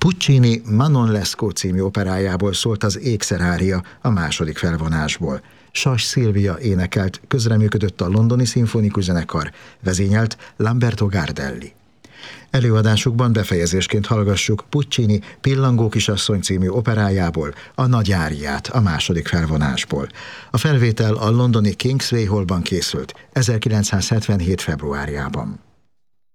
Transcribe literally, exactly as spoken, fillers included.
Puccini Manon Lescaut című operájából szólt az Ékszerária a második felvonásból. Sas Szilvia énekelt, közreműködött a Londoni Szimfonikus Zenekar, vezényelt Lamberto Gardelli. Előadásukban befejezésként hallgassuk Puccini Pillangó kisasszony című operájából a Nagy áriát a második felvonásból. A felvétel a londoni Kingsway Hallban készült ezerkilencszázhetvenhét februárjában.